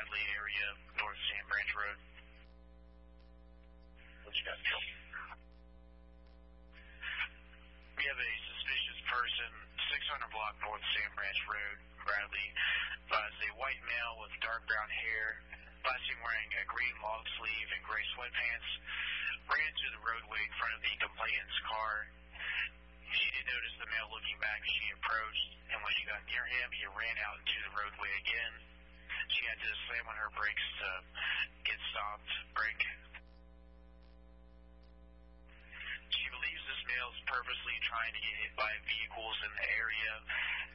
Bradley area, North Sand Branch Road. What you got, Phil? We have a suspicious person, 600 block North Sand Branch Road, Bradley. Is a white male with dark brown hair, last seen wearing a green long sleeve and gray sweatpants, ran into the roadway in front of the complainant's car. She did notice the male looking back as she approached, and when she got near him, he ran out into the roadway again. She had to slam on her brakes to get stopped. She believes this male is purposely trying to get hit by vehicles in the area.